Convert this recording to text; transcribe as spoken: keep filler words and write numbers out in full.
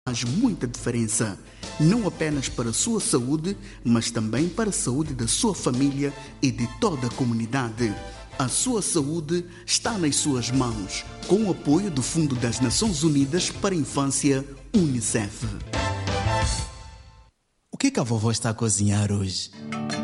faz muita diferença, não apenas para a sua saúde, mas também para a saúde da sua família e de toda a comunidade. A sua saúde está nas suas mãos, com o apoio do Fundo das Nações Unidas para a Infância, UNICEF. O que é que a vovó está a cozinhar hoje?